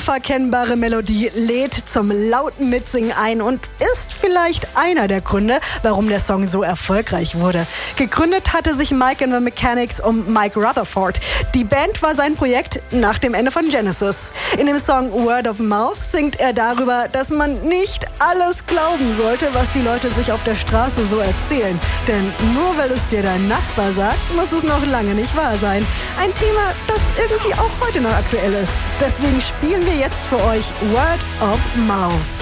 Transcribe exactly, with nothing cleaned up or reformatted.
unverkennbare Melodie lädt zum lauten Mitsingen ein und ist vielleicht einer der Gründe, warum der Song so erfolgreich wurde. Gegründet hatte sich Mike and the Mechanics um Mike Rutherford. Die Band war sein Projekt nach dem Ende von Genesis. In dem Song Word of Mouth singt er darüber, dass man nicht alles glauben sollte, was die Leute sich auf der Straße so erzählen. Denn nur weil es dir dein Nachbar sagt, muss es noch lange nicht wahr sein. Ein Thema, das irgendwie auch heute noch aktuell ist. Deswegen spielen wir jetzt für euch Word of Mouth.